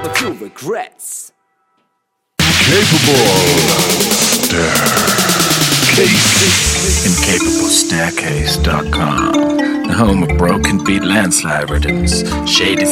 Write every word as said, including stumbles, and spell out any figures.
but few regrets. Incapable Staircase. Incapable Staircase dot com, the home of broken beat landslide rhythms, shady